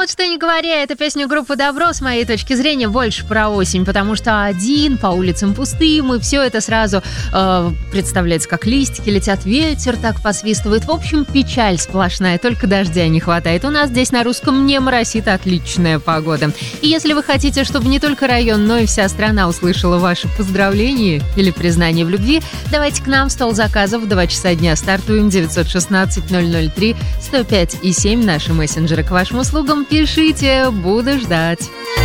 вот что ни говоря, эта песня группы «Добро» с моей точки зрения больше про осень, потому что один, по улицам пустым, и все это сразу представляется, как листики летят, ветер так посвистывает. В общем, печаль сплошная, только дождя не хватает. У нас здесь на русском не моросит, отличная погода. И если вы хотите, чтобы не только район, но и вся страна услышала ваши поздравления или признание в любви, давайте к нам в стол заказов в 2 часа дня. Стартуем 916-003-105-7. Наши мессенджеры к вашим услугам. Пишите, буду ждать.